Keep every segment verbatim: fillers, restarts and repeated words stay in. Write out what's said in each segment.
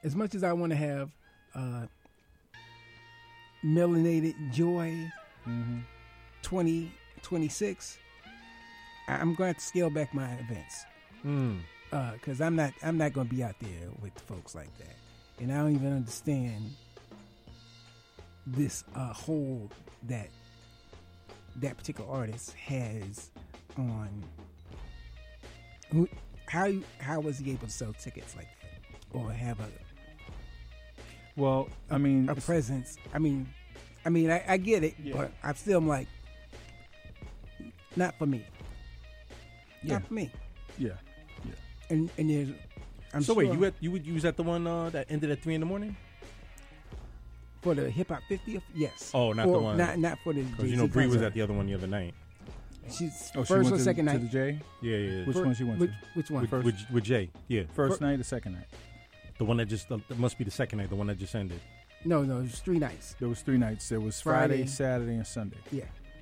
as much as I want to have uh, Melanated Joy Mm-hmm. twenty twenty-six, I'm going to scale back my events Mm. because uh, I'm not I'm not going to be out there with folks like that, and I don't even understand this uh, hold that that particular artist has on who, how you, how was he able to sell tickets like that or have a Well, I mean, a presence? I mean, I mean, I, I get it, Yeah. but I'm still like, not for me. Yeah. Not for me. yeah. And and there's, I'm so sure wait, you at you would use at the one uh, that ended at three in the morning? for the hip hop fiftieth, yes. Oh, not For- the one. Not not for the. Because you Jay-Z know Bree was concert. at the other one the other night. She's Oh, she first went or to, second to night. the J. Yeah, yeah. yeah. Which Fir- one she went which, to? Which one? with, first? with, with Jay, yeah. First night or second night? The one that just uh, that must be the second night, the one that just ended. No, no, it was three nights. There was three nights. There was Friday, Friday. Saturday, and Sunday. Yeah.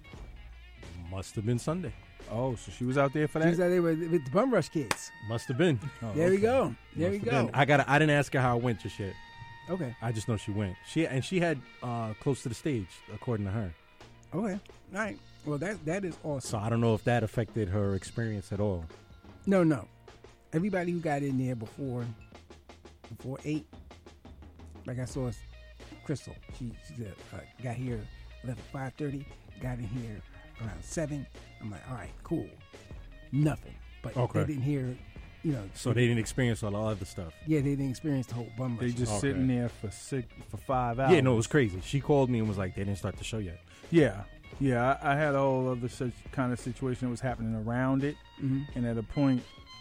Must have been Sunday. Oh, so she was out there for She that? was out there with, with the Bum Rush kids. Must have been. Oh, There we okay. go. There we Must have go. been. I got. I didn't ask her how it went just yet. Okay. I just know she went. She and she had uh, close to the stage, according to her. Okay. All right. Well, that that is awesome. So I don't know if that affected her experience at all. No, no. Everybody who got in there before before eight, like I saw Crystal. She, she said, uh, got here left at five thirty. Got in here around seven. I'm like, all right, cool. Nothing. But Okay. they didn't hear, you know. So they didn't experience all the other stuff. Yeah, they didn't experience the whole Bum They Rush. just Okay. sitting there for six for five hours. Yeah, no, it was crazy. She called me and was like, they didn't start the show yet. Yeah, yeah. I, I had a whole other such kind of situation that was happening around it, hmm and at a point,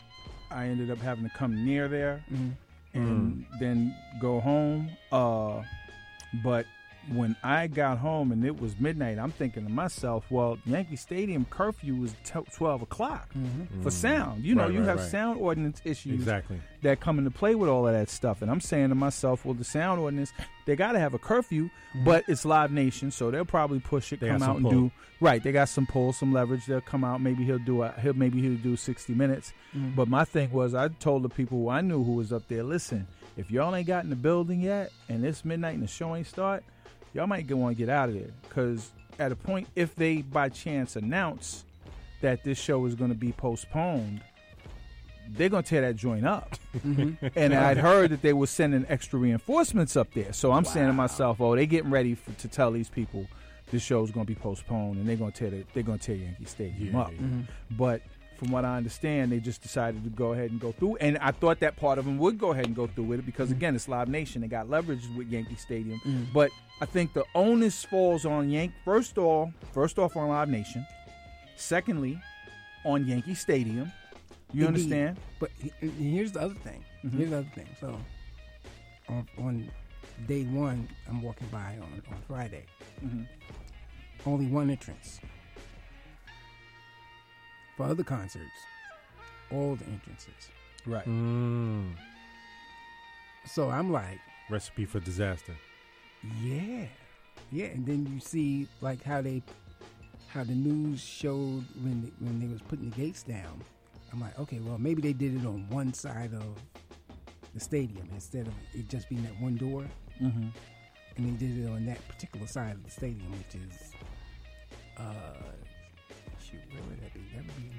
I ended up having to come near there hmm and then go home. Uh, but when I got home and it was midnight, I'm thinking to myself, well, Yankee Stadium curfew was t- twelve o'clock hmm for sound. You know, Right, you right, have right. sound ordinance issues Exactly. that come into play with all of that stuff. And I'm saying to myself, well, the sound ordinance, they got to have a curfew, Mhm. but it's Live Nation, so they'll probably push it, They come got out some and pull. do right. They got some pull, some leverage. They'll come out. Maybe he'll do a he'll maybe he'll do sixty minutes. Mhm. But my thing was, I told the people who I knew who was up there, listen, if y'all ain't got in the building yet, and it's midnight and the show ain't start, y'all might want to get out of there. Because at a point, if they by chance announce that this show is going to be postponed, they're going to tear that joint up. Mhm. And I'd heard that they were sending extra reinforcements up there. So I'm saying to myself, oh, they getting ready for, to tell these people this show's going to be postponed, and they're going to tear the, they're going to tear Yankee Stadium Yeah, up. yeah. Mhm. But from what I understand, they just decided to go ahead and go through. And I thought that part of them would go ahead and go through with it because, again, it's Live Nation. They got leverage with Yankee Stadium. Mhm. But I think the onus falls on Yank. First off, first off on Live Nation. Secondly, on Yankee Stadium. You Indeed. understand? But he- here's the other thing. Mhm. Here's the other thing. So on, on day one, I'm walking by on, on Friday. Mm-hmm. Only one entrance. For other concerts, all the entrances. Right. Mm. So I'm like, Recipe for disaster. yeah, yeah. And then you see like how they, how the news showed when they, when they was putting the gates down. I'm like, okay, well maybe they did it on one side of the stadium instead of it just being that one door, Mm-hmm. and they did it on that particular side of the stadium, which is, uh, shoot, where would that be? That would be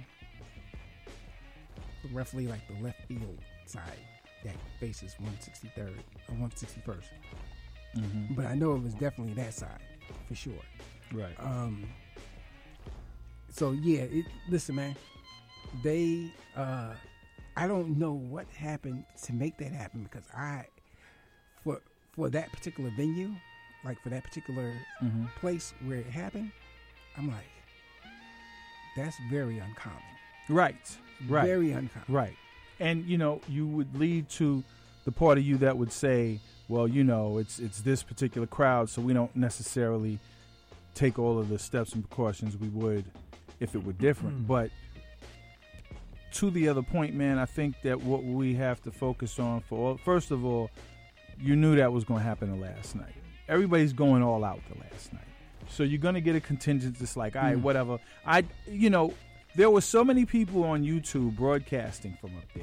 roughly like the left field side that faces one sixty-third or one sixty-first. Mm-hmm. But I know it was definitely that side for sure. Right. Um, so yeah, it, listen, man, they, uh, I don't know what happened to make that happen because I, for for that particular venue, like for that particular Mm-hmm. place where it happened, I'm like, that's very uncommon. Right. Right. Very uncommon. Right. And you know, you would lead to the part of you that would say, well, you know, it's it's this particular crowd, so we don't necessarily take all of the steps and precautions we would if it were different. Mm. But to the other point, man, I think that what we have to focus on for all, first of all, you knew that was going to happen the last night. Everybody's going all out the last night. So you're going to get a contingent that's like, all right, Mm. whatever. I, you know, there were so many people on YouTube broadcasting from up there.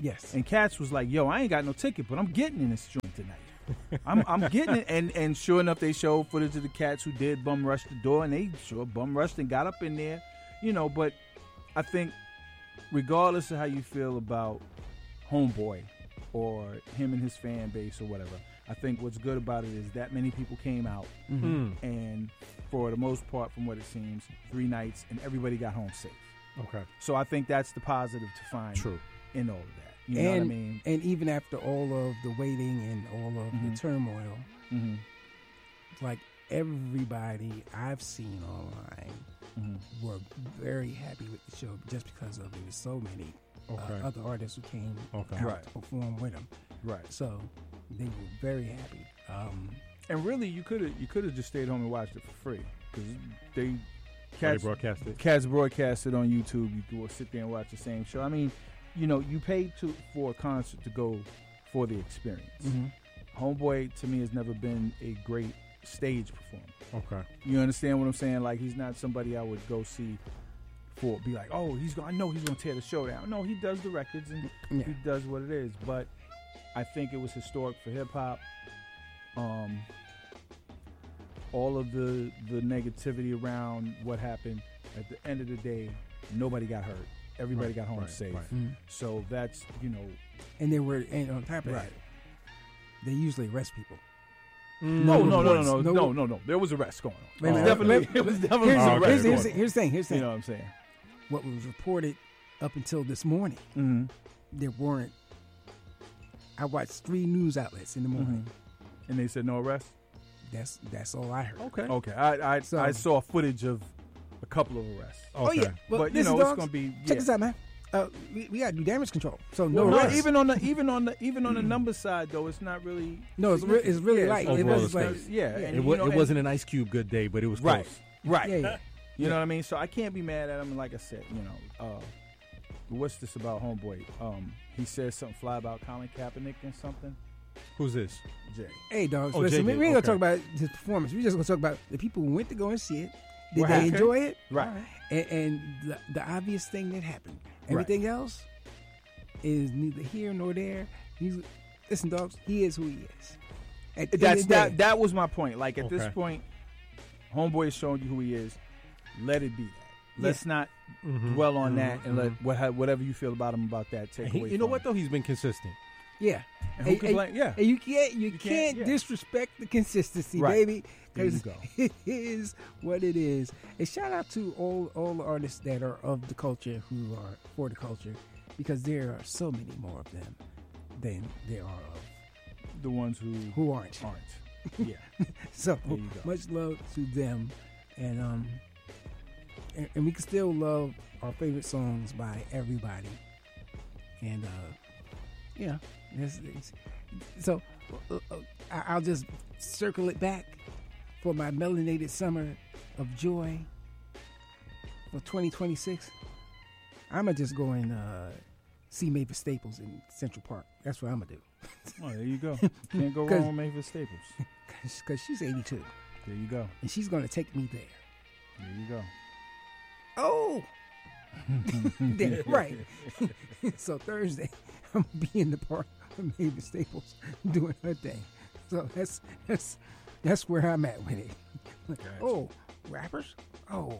Yes. And Cats was like, yo, I ain't got no ticket, but I'm getting in this joint tonight. I'm I'm getting it. And, and sure enough, they showed footage of the Cats who did bum rush the door, and they sure bum rushed and got up in there. You know, but I think regardless of how you feel about Homeboy or him and his fan base or whatever, I think what's good about it is that many people came out. Mm. And for the most part, from what it seems, three nights, and everybody got home safe. Okay. So I think that's the positive to find True. in all of that. You and, know what I mean? And even after all of the waiting and all of Mhm. the turmoil, Mm-hmm. it's like everybody I've seen online Mm-hmm. were very happy with the show just because of there was so many Okay. uh, other artists who came Okay. out Right. to perform with them. Right. So they were very happy. Um, And really, you could have you could have just stayed home and watched it for free because they They Cats broadcast it. Cats broadcasted on YouTube. You could sit there and watch the same show. I mean, you know, you paid to for a concert to go for the experience. mhm. Homeboy to me has never been a great stage performer. Okay. You understand what I'm saying? Like, he's not somebody I would go see for, be like, oh, he's going, I know he's going to tear the show down. No, he does the records and Yeah. he does what it is. But I think it was historic for hip hop. Um, all of the the negativity around what happened, at the end of the day, nobody got hurt. Everybody Right, got home right, safe. right. Mhm. So that's, you know, And they were, and on top of Right. that, they usually arrest people. no, no, no, no, reports, no, no- no, no, no. There was arrests going on. Wait a It was minute, definitely, let- it was definitely Here's, Oh, the, okay. here's, arrests here's, the, going here's the thing. Here's the on. thing. You know what I'm saying? What was reported up until this morning, Mm-hmm. there weren't. I watched three news outlets in the morning. And they said no arrest? That's that's all I heard. Okay. Okay. I I, So- I saw footage of a couple of arrests. Okay. Oh yeah, well, but, you listen, know, it's dogs, going to be. check yeah. this out, man. Uh, we, we got to do damage control. So no Well, no, arrests. even on the even on the even on the number side though, it's not really. No, it's, re- it's really Yeah, light. it's It overall was it's like, nice. yeah, yeah, and, It, you wa- know, it and- wasn't an Ice Cube good day, but it was right, close. right. yeah, yeah. You know what I mean? So I can't be mad at him. And like I said, you know, uh, what's this about Homeboy? Um, he says something fly about Colin Kaepernick and something. Who's this? Jay. Hey, dogs, Oh, listen, J we, J, we ain't okay. gonna talk about his performance. We just gonna talk about the people who went to go and see it. Did What they happened? enjoy it? Right. And, and the, the obvious thing that happened. Everything else is neither here nor there. He's listen, dogs. He is who he is. At the end That's of the that. day, That was my point. Like at this Okay. point, Homeboy is showing you who he is. Let it be that. Let's not Mhm. dwell on Mhm. that and let Mhm. what, ha- whatever you feel about him about that take He- away. you know from what him. though? He's been consistent. yeah. And who Hey, can hey, blame? Yeah. And you can't you, You can't- can't, yeah. disrespect the consistency, Right. baby, There you because go. it is what it is. And shout out to all all the artists that are of the culture who are for the culture, because there are so many more of them than there are of The ones who who aren't. aren't. Yeah. So There you go. much love to them, and um, and, and we can still love our favorite songs by everybody, and uh, yeah, it's, it's, so uh, uh, I- I'll just circle it back for my melanated summer of joy for twenty twenty-six. I'm gonna just go and uh, see Mavis Staples in Central Park. That's what I'm gonna do, Oh, there you go. Can't go 'Cause- wrong with Mavis Staples. because she's eighty-two There you go. and she's gonna take me there. There you go. Oh, yeah, right. So Thursday, I'm gonna be in the park with Mavis Staples doing her thing. So that's that's that's where I'm at with it. Gotcha. Oh, rappers? Oh,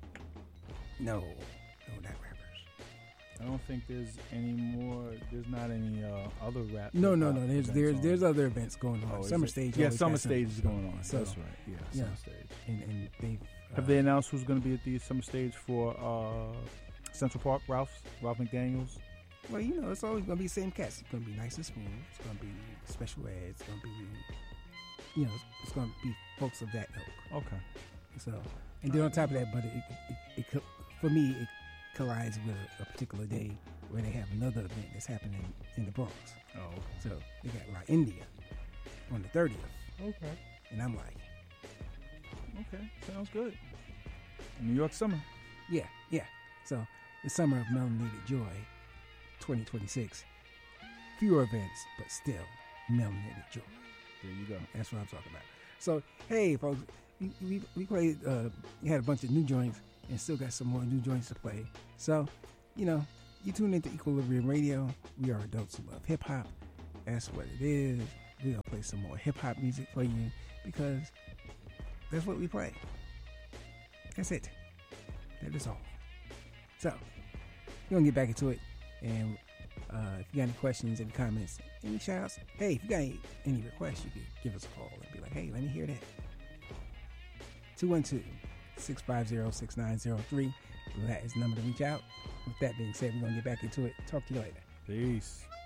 no, no, not rappers. I don't think there's any more. There's not any uh, other rap. No, no, hip-hop no. There's events there's on. there's other events going on. Oh, is Summer it? stage. Yeah, always summer has something stage is going on. So, That's right. Yeah, yeah. summer stage. and and they Have they announced who's going to be at the summer stage for uh, Central Park? Ralph's, Ralph McDaniels. Well, you know, it's always gonna be the same cast. It's gonna be Nice and Smooth. It's gonna be Special Ed. It's gonna be, you know, it's, it's gonna be folks of that ilk. Okay. So, and then on top of that, but it, it, it, co- for me, it collides with a, a particular day where they have another event that's happening in the Bronx. Oh, okay. So they got La India on the thirtieth, Okay. and I'm like, Okay. Sounds good. New York summer. yeah, yeah. So the summer of melanated joy, twenty twenty-six. Fewer events, but still melanated joy. There you go. That's what I'm talking about. So, hey, folks, we, we, we played, uh, we had a bunch of new joints and still got some more new joints to play. So, you know, You tune into Equilibrium Radio. We are adults who love hip hop. That's what it is. We're going to play some more hip hop music for you because that's what we play. That's it. That is all. So, we're going to get back into it. And uh, if you got any questions, any comments, any shout outs, hey, if you got any, any requests, you can give us a call and be like, hey, let me hear that. two one two, six five zero, six nine zero three. That is the number to reach out. With that being said, we're going to get back into it. Talk to you later. Peace.